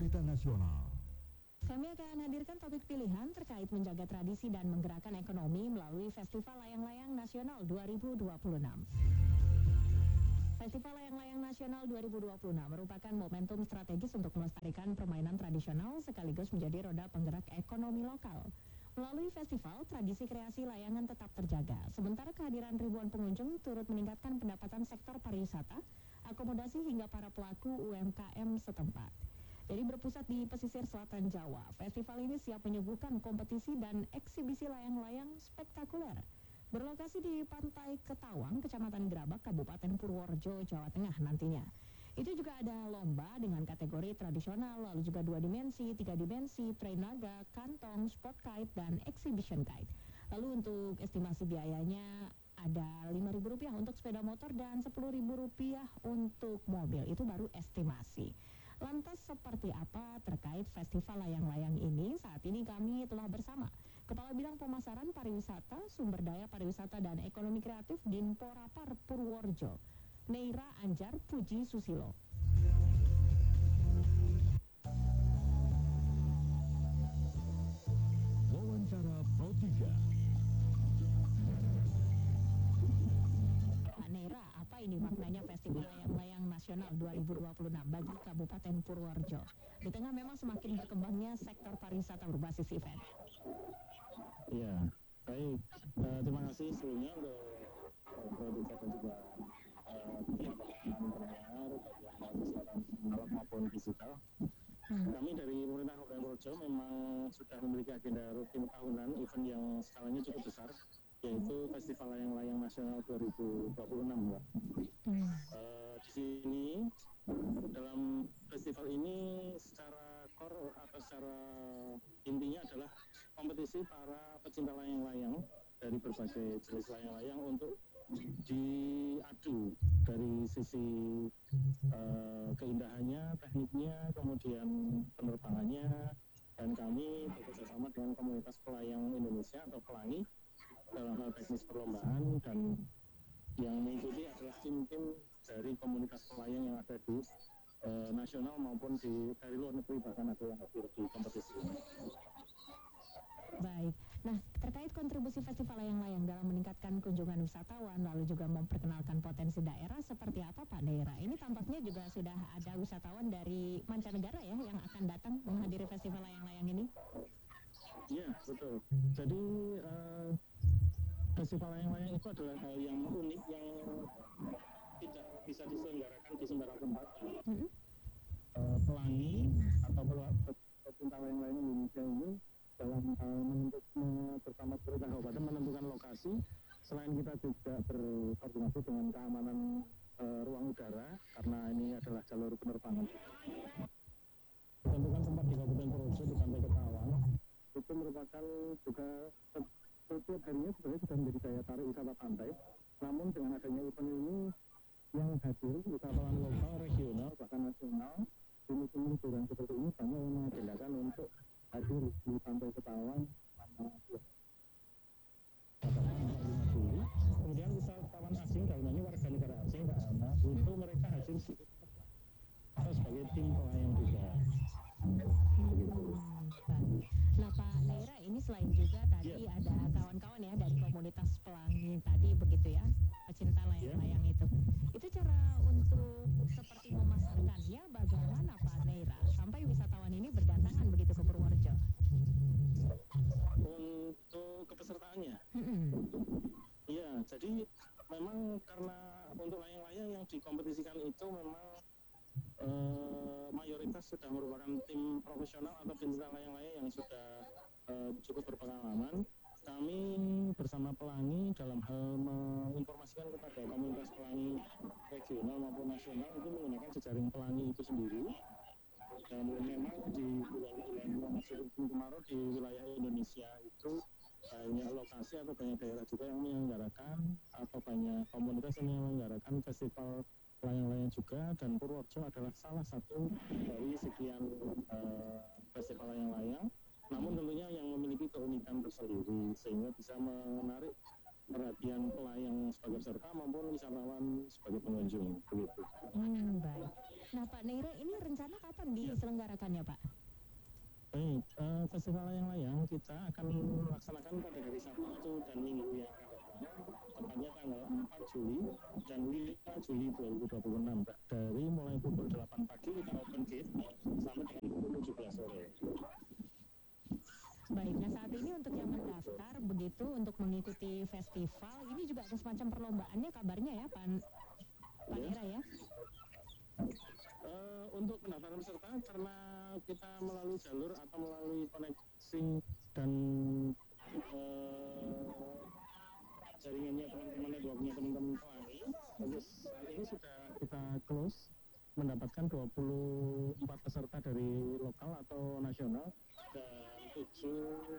Berita Nasional. Kami akan hadirkan topik pilihan terkait menjaga tradisi dan menggerakkan ekonomi melalui Festival Layang-Layang Nasional 2026. Festival Layang-Layang Nasional 2026 merupakan momentum strategis untuk melestarikan permainan tradisional sekaligus menjadi roda penggerak ekonomi lokal. Melalui festival, tradisi kreasi layangan tetap terjaga, sementara kehadiran ribuan pengunjung turut meningkatkan pendapatan sektor pariwisata, akomodasi hingga para pelaku UMKM setempat. Jadi berpusat di pesisir selatan Jawa, festival ini siap menyuguhkan kompetisi dan eksibisi layang-layang spektakuler. Berlokasi di Pantai Ketawang, Kecamatan Grabak, Kabupaten Purworejo, Jawa Tengah nantinya. Itu juga ada lomba dengan kategori tradisional, lalu juga 2 dimensi, 3 dimensi, tray naga, kantong, sport kite, dan exhibition kite. Lalu untuk estimasi biayanya ada Rp5.000 untuk sepeda motor dan Rp10.000 untuk mobil. Itu baru estimasi. Lantas seperti apa terkait festival layang-layang ini? Saat ini kami telah bersama Kepala Bidang Pemasaran Pariwisata, Sumber Daya Pariwisata dan Ekonomi Kreatif Dinporapar Purworejo, Neira Anjar Puji Susilo. Wawancara Pro 3. Pak Neira, apa ini maknanya Festival Layang-Layang Nasional 2026 bagi Kabupaten Purworejo? Di tengah memang semakin berkembangnya sektor pariwisata berbasis event. Ya, baik. Terima kasih sebelumnya untuk produser dan juga teman-teman pendengar baik yang siaran analog maupun digital. Kami dari pemerintah Kabupaten Purworejo memang sudah memiliki agenda rutin tahunan event yang skalanya cukup besar, yaitu Festival Layang-Layang Nasional 2026, Mbak. Di sini dalam festival ini secara core atau secara intinya adalah kompetisi para pecinta layang-layang dari berbagai jenis layang-layang untuk diadu dari sisi keindahannya, tekniknya, kemudian penerbangannya, dan kami bekerjasama dengan komunitas pelayang Indonesia atau pelangi dalam hal teknis perlombaan, dan yang mengikuti adalah tim-tim dari komunitas pelayang yang ada di nasional maupun dari luar negeri, bahkan ada yang hadir di kompetisi ini. Baik, nah terkait kontribusi Festival Layang-Layang dalam meningkatkan kunjungan wisatawan lalu juga memperkenalkan potensi daerah seperti apa Pak Neira? Ini tampaknya juga sudah ada wisatawan dari mancanegara ya yang akan datang menghadiri Festival Layang-Layang ini? Iya, betul. Jadi Festival Layang-Layang itu adalah hal yang unik yang tidak bisa diselenggarakan di sembarang tempat. Pelangi atau pecinta layang-layang Indonesia ini dalam bersama pemerintah kabupaten menentukan lokasi. Selain kita juga berkoordinasi dengan keamanan ruang udara, karena ini adalah jalur penerbangan. Tentukan tempat di Kabupaten Purworejo di Pantai Ketawang itu merupakan juga setiap harinya sebenarnya sudah menjadi daya tarik wisata pantai. Namun dengan adanya event ini yang hadir wisatawan lokal, regional, bahkan nasional di musim liburan seperti ini banyak yang mengagendakan untuk hadir di Pantai Ketawang selama 5 dulu. Kemudian wisatawan asing, dalam ini warga negara asing, Pak Ana, itu mereka hadir atau sebagai tim pelayang juga. Nah Pak Neira, ini selain juga tadi ada kawan-kawan ya dari komunitas pelangi tadi begitu ya, pecinta layang-layang itu cara untuk seperti memasarkannya bagaimana Pak Neira sampai wisatawan ini berdatangan begitu ke Purworejo? Untuk kepesertaannya? Iya, jadi memang karena untuk layang-layang yang dikompetisikan itu memang mayoritas sudah merupakan tim profesional atau pecinta layang-layang yang sudah cukup berpengalaman. Kami bersama pelangi dalam hal menginformasikan kepada komunitas pelangi regional maupun nasional itu menggunakan jejaring pelangi itu sendiri. Dan memang di bulan-bulan musim kemarau di wilayah Indonesia itu banyak lokasi atau banyak daerah juga yang menyelenggarakan atau banyak komunitas yang menyelenggarakan festival layang-layang juga, dan Purworejo adalah salah satu dari sekian festival layang-layang, namun tentunya yang memiliki keunikan tersendiri sehingga bisa menarik perhatian pelayang sebagai peserta maupun wisatawan sebagai pengunjung begitu. Baik. Nah Pak Neira, ini rencana kapan diselenggarakannya Pak? Baik, festival layang-layang kita akan melaksanakan pada hari Sabtu dan Minggu yang akan datang, tepatnya tanggal 4 Juli dan 5 Juli 2026. Dari mulai pukul 8 pagi kita open gate sampai dengan pukul 17 sore. Baik, nah saat ini untuk yang mendaftar begitu untuk mengikuti festival, ini juga ada semacam perlombaannya kabarnya ya Pak Neira ya? Untuk pendaftaran peserta karena kita melalui jalur atau melalui koneksi dan jaringannya teman-teman, networknya teman-teman pelangi, terus saat ini sudah kita close mendapatkan 24 peserta dari lokal atau nasional dan 27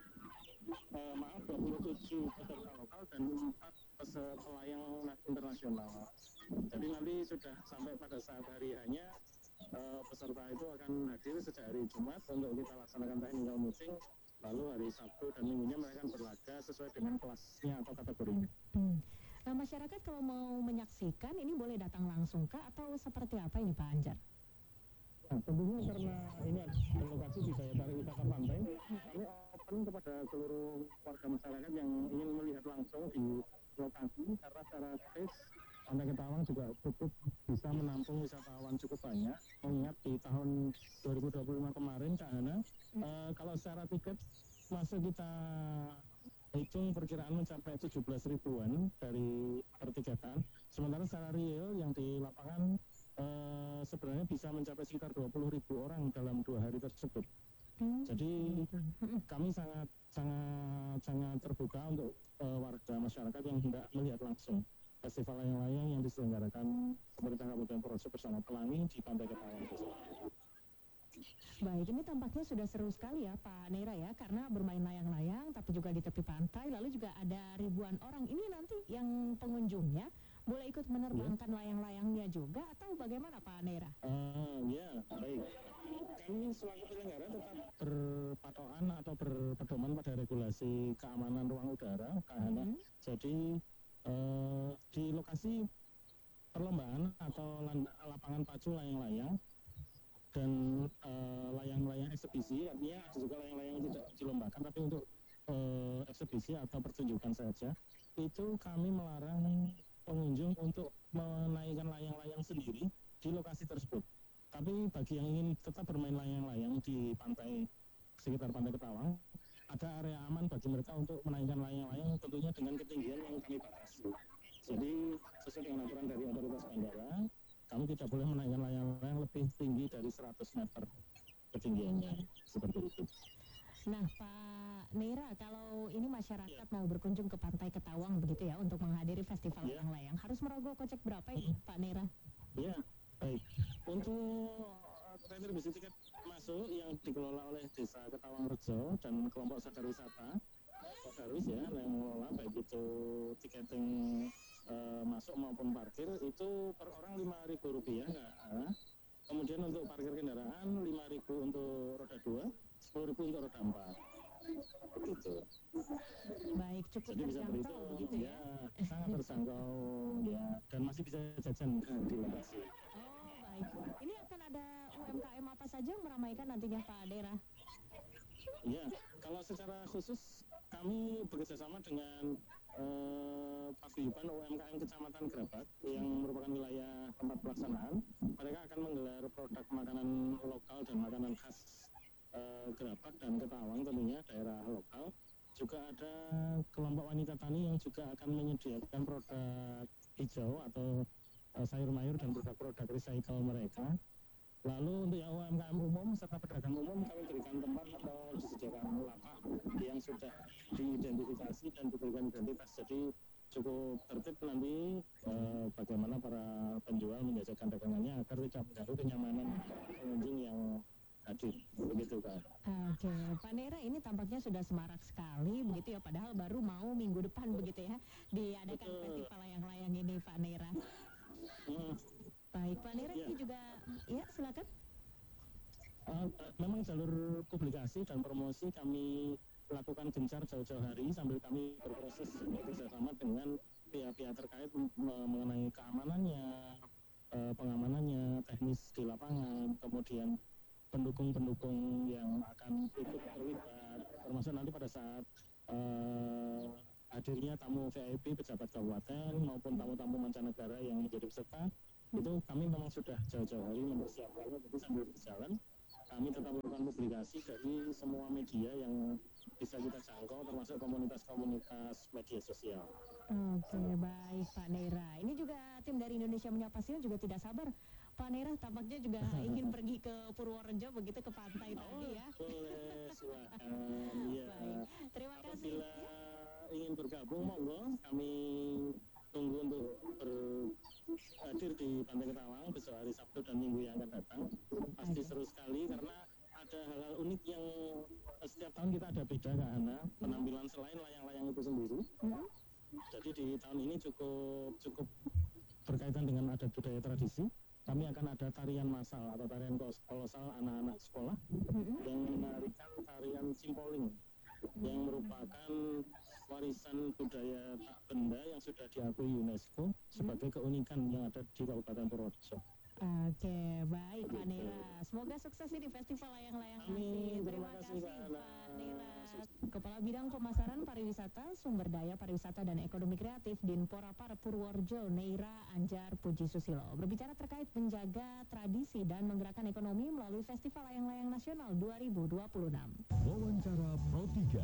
peserta lokal dan 4 peserta pelayang internasional. Jadi nanti sudah sampai pada saat hari hanya peserta itu akan hadir sejak hari Jumat untuk kita laksanakan technical meeting, lalu hari Sabtu dan Minggunya mereka akan berlaga sesuai dengan kelasnya atau kategorinya. Nah masyarakat kalau mau menyaksikan ini boleh datang langsung kah atau seperti apa ini Pak Anjar? Nah, tentunya karena ini ada lokasi di daya tarik wisata pantai, kami open kepada seluruh warga masyarakat yang ingin melihat langsung di lokasi karena secara space Pantai Ketawang juga cukup bisa menampung wisatawan cukup banyak. Mengingat di tahun 2025 kemarin Kak Hana, kalau secara tiket masuk kita hitung perkiraan mencapai 17 ribuan dari pertiketan, sementara secara real yang di lapangan sebenarnya bisa mencapai sekitar 20 ribu orang dalam 2 hari tersebut. Jadi kami sangat terbuka untuk warga masyarakat yang hendak melihat langsung festival layang-layang yang diselenggarakan pemerintah Kabupaten Purworejo bersama Pelangi di Pantai Ketawang. Baik, ini tampaknya sudah seru sekali ya Pak Neira ya, karena bermain layang-layang tapi juga di tepi pantai, lalu juga ada ribuan orang. Ini nanti yang pengunjungnya boleh ikut menerbangkan layang-layangnya juga atau bagaimana Pak Neira? Ya, baik. Kami selaku penyelenggara tetap berpatokan atau berpedoman pada regulasi keamanan ruang udara, Kak Hana. Jadi di lokasi perlombaan atau lapangan pacu layang-layang dan layang-layang eksebisi, artinya ada juga layang-layang yang tidak dilombakan tapi untuk eksebisi atau pertunjukan saja, itu kami melarang pengunjung untuk menaikkan layang-layang sendiri di lokasi tersebut. Tapi bagi yang ingin tetap bermain layang-layang di pantai sekitar Pantai Ketawang, ada area aman bagi mereka untuk menaikkan layang-layang tentunya dengan ketinggian yang kami batasi. Jadi sesuai dengan aturan dari otoritas bandara, kami tidak boleh menaikkan layang-layang lebih tinggi dari 100 meter ketinggiannya, seperti itu. Nah Pak Neira, kalau ini masyarakat mau berkunjung ke Pantai Ketawang begitu ya untuk menghadiri festival layang-layang, harus merogoh kocek berapa ini Pak Neira? Ya, baik. Untuk retribusi tiket masuk yang dikelola oleh Desa Ketawang Rejo dan kelompok sadar wisata, Sadarwis ya yang mengelola baik itu tiketing masuk maupun parkir itu per orang Rp5.000 Kak. Kemudian untuk parkir kendaraan 5.000 untuk roda 2, 10.000 untuk roda 4. Begitu. Baik, cukup jadi bisa terjangkau berhitung begitu ya. sangat terjangkau ya, dan masih bisa jajan di lokasi. Oh baik, ini akan ada UMKM apa saja yang meramaikan nantinya Pak Neira? Ya, kalau secara khusus kami bekerjasama dengan Paguyuban UMKM Kecamatan Grabak yang merupakan wilayah tempat pelaksanaan. Mereka akan menggelar produk makanan lokal dan makanan khas Grabak dan Ketawang, tentunya daerah lokal. Juga ada kelompok wanita tani yang juga akan menyediakan produk hijau atau sayur mayur dan produk-produk recycle mereka. Lalu untuk yang UMKM umum serta pedagang umum kami berikan tempat atau disediakan lapak yang sudah diidentifikasi dan diberikan identitas. Jadi cukup tertib nanti bagaimana para penjual menjajakan dagangannya agar tidak mengganggu kenyamanan pengunjung yang hadir. Begitu Kak. Oke, Pak Neira, ini tampaknya sudah semarak sekali begitu ya, padahal baru mau minggu depan begitu ya diadakan festival layang-layang ini Pak Neira. Baik, Pak Neira, ini juga ya silakan. Memang jalur publikasi dan promosi kami lakukan gencar jauh-jauh hari sambil kami berproses bekerjasama dengan pihak-pihak terkait mengenai keamanannya, pengamanannya, teknis di lapangan, kemudian pendukung-pendukung yang akan ikut terlibat, termasuk nanti pada saat hadirnya tamu VIP pejabat kabupaten maupun tamu-tamu mancanegara yang menjadi peserta, itu kami memang sudah jauh-jauh hari mempersiapkannya. Jadi sambil berjalan kami tetap melakukan publikasi dari semua media yang bisa kita jangkau, termasuk komunitas-komunitas media sosial. Oke, baik Pak Neira. Ini juga tim dari Indonesia Menyapa Sil juga tidak sabar. Pak Neira tampaknya juga ingin pergi ke Purworejo begitu, ke pantai tadi ya. Boleh, silakan. Ya. Baik, terima kasih. Apabila ingin bergabung, monggo kami tunggu untuk hadir di Pantai Ketawang besok hari Sabtu dan Minggu yang akan datang. Pasti seru sekali karena ada hal-hal unik yang setiap tahun kita ada beda, Kak Hana, penampilan selain layang-layang itu sendiri. Jadi di tahun ini cukup berkaitan dengan adat budaya tradisi. Kami akan ada tarian massal atau tarian kolosal anak-anak sekolah yang menarikan tarian simpoling yang merupakan warisan budaya tak benda yang sudah diakui UNESCO sebagai keunikan yang ada di Kabupaten Purworejo. Oke, baik Pak Neira. Semoga sukses ini Festival Layang-Layang Asih. Terima kasih Pak Neira. Kepala Bidang Pemasaran Pariwisata, Sumber Daya Pariwisata dan Ekonomi Kreatif Dinporapar Purworejo, Neira Anjar Puji Susilo, berbicara terkait menjaga tradisi dan menggerakkan ekonomi melalui Festival Layang-Layang Nasional 2026. Wawancara Pro 3.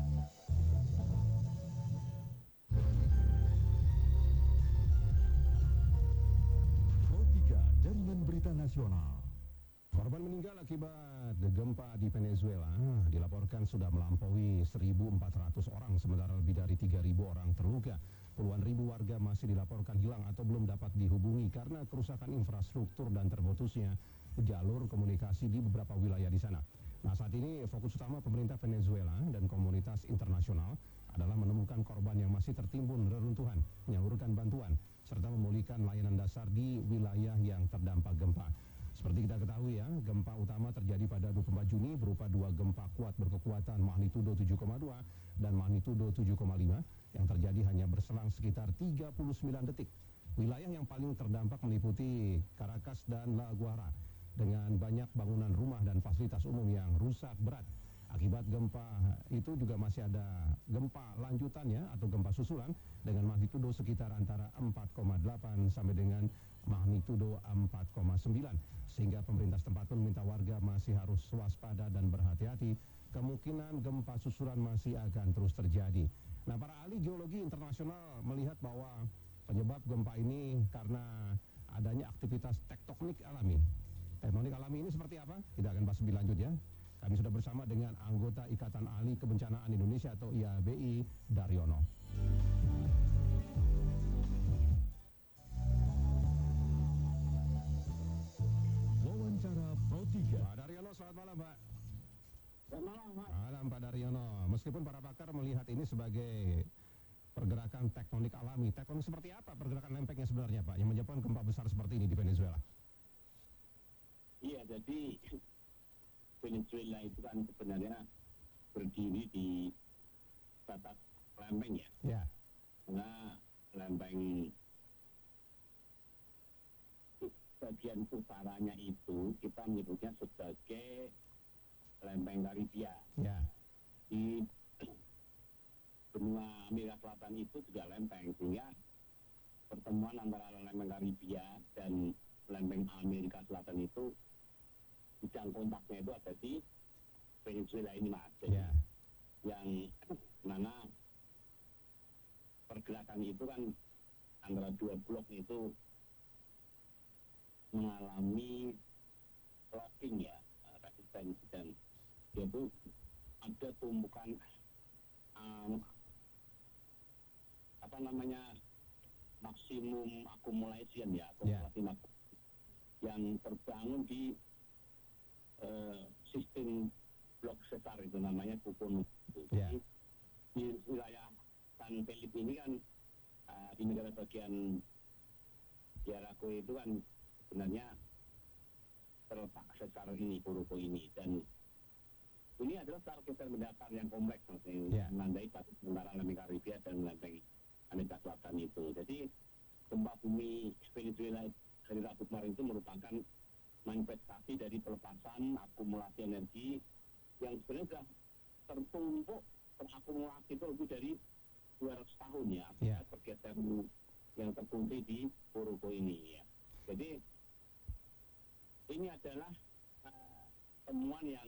Pro 3 Jaringan Berita Nasional. Korban meninggal akibat gempa di Venezuela dilaporkan sudah melampaui 1.400 orang, sementara lebih dari 3.000 orang terluka. Puluhan ribu warga masih dilaporkan hilang atau belum dapat dihubungi karena kerusakan infrastruktur dan terputusnya jalur komunikasi di beberapa wilayah di sana. Nah, saat ini fokus utama pemerintah Venezuela dan komunitas internasional adalah menemukan korban yang masih tertimbun reruntuhan, menyalurkan bantuan, serta memulihkan layanan dasar di wilayah yang terdampak gempa. Seperti kita ketahui ya, gempa utama terjadi pada 24 Juni berupa dua gempa kuat berkekuatan magnitudo 7,2 dan magnitudo 7,5 yang terjadi hanya berselang sekitar 39 detik. Wilayah yang paling terdampak meliputi Caracas dan La Guaira dengan banyak bangunan rumah dan fasilitas umum yang rusak berat. Akibat gempa itu juga masih ada gempa lanjutannya atau gempa susulan dengan magnitudo sekitar antara 4,8 sampai dengan magnitudo 4,9. Sehingga pemerintah setempat pun meminta warga masih harus waspada dan berhati-hati. Kemungkinan gempa susulan masih akan terus terjadi. Nah, para ahli geologi internasional melihat bahwa penyebab gempa ini karena adanya aktivitas tektonik alami. Tektonik alami ini seperti apa? Kita akan bahas lebih lanjut ya. Kami sudah bersama dengan anggota Ikatan Ahli Kebencanaan Indonesia atau IABI, Daryono. Wawancara Pro 3. Pak Daryono, selamat malam, Pak. Selamat malam, Pak. Malam, Pak Daryono. Meskipun para pakar melihat ini sebagai pergerakan tektonik alami, tektonik seperti apa pergerakan lempengnya sebenarnya, Pak, yang menyebabkan gempa besar seperti ini di Venezuela? Iya, jadi Venezuela itu kan sebenarnya berdiri di batas lempeng ya. Ya. Karena lempeng bagian utaranya itu kita menyebutnya sebagai lempeng Karibia. Ya. Di benua Amerika Selatan itu juga lempeng, sehingga pertemuan antara lempeng Karibia dan lempeng Amerika Selatan itu bidang kontaknya itu ada di Venezuela ini, Mas. Jadi, Ya. yang mana pergerakan itu kan antara dua blok itu mengalami locking ya, resistensi, dan yaitu ada tumpukan maksimum accumulation ya, akumulasi yang terbangun di sistem blok sesar itu namanya Kupunus. Ya. Jadi di wilayah San Felipe ini kan di negara bagian Yaraco itu kan sebenarnya terletak sesar ini, Puruko ini, dan ini adalah target mendatar yang kompleks, maksudnya Ya. menandai batas antara lempeng Karibia dan lempeng Amerika Selatan itu. Jadi gempa bumi Venezuela dari Rabu kemarin itu merupakan manifestasi dari pelepasan akumulasi energi yang sebenarnya sudah tertumpuk, terakumulasi itu lebih dari 200 tahun ya, Ya. pergeseran yang terkunci di Boroko ini ya. Jadi ini adalah temuan yang